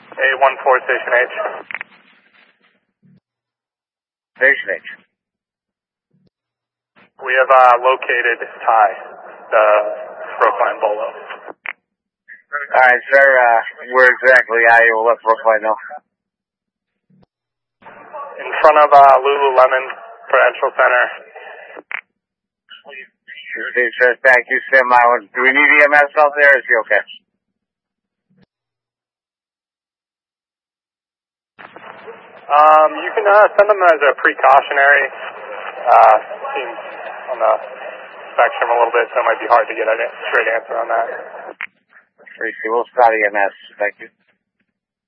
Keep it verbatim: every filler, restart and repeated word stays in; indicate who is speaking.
Speaker 1: eight one four, Station H.
Speaker 2: Station H.
Speaker 1: We have uh, located Ty, the Brookline Bolo.
Speaker 2: Alright, sir, uh, where exactly are you? Let Brookline know.
Speaker 1: In front of uh, Lululemon Prudential Center.
Speaker 2: Steve says, thank you, Sim Island. Do we need E M S out there? Is he okay?
Speaker 1: Um, you can uh, send them as a precautionary. Uh, seems on the spectrum a little bit, so it might be hard to get a straight answer on that.
Speaker 2: Tracy, we'll start E M S. Thank you.